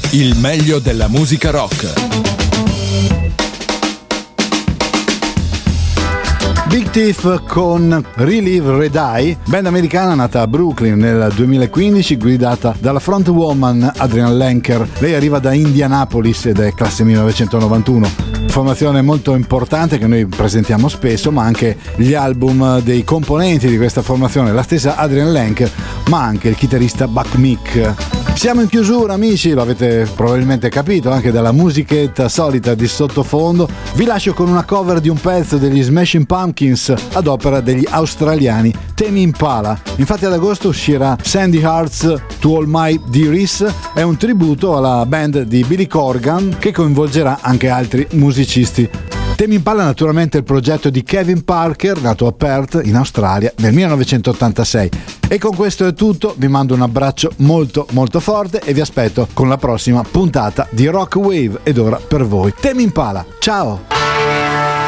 Il meglio della musica rock. Big Thief con Relive Red Eye, band americana nata a Brooklyn nel 2015, guidata dalla frontwoman Adrienne Lenker. Lei arriva da Indianapolis ed è classe 1991. Formazione molto importante che noi presentiamo spesso, ma anche gli album dei componenti di questa formazione, la stessa Adrienne Lenker, ma anche il chitarrista Buck Meek. Siamo in chiusura, amici, lo avete probabilmente capito anche dalla musichetta solita di sottofondo. Vi lascio con una cover di un pezzo degli Smashing Pumpkins ad opera degli australiani Tame Impala. Infatti ad agosto uscirà Sandy Hearts To All My Dearies, è un tributo alla band di Billy Corgan che coinvolgerà anche altri musicisti. Tame Impala naturalmente il progetto di Kevin Parker, nato a Perth in Australia nel 1986. E con questo è tutto, vi mando un abbraccio molto molto forte e vi aspetto con la prossima puntata di Rock Wave. Ed ora per voi Tame Impala, ciao!